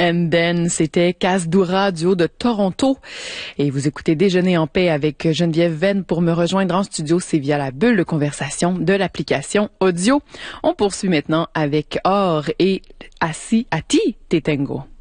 And Then, c'était Kasdura, duo de Toronto. Et vous écoutez Déjeuner en paix avec Geneviève Venn. Pour me rejoindre en studio, c'est via la bulle de conversation de l'application audio. On poursuit maintenant avec Or et Ati Tetengo.